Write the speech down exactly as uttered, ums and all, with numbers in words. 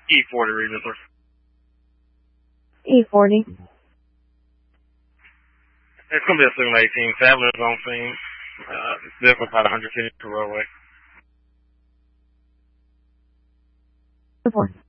E forty Regency. E forty. It's going to be a Sigma eighteen. Travelers on scene. Uh, vehicle about one hundred feet to roadway. Report.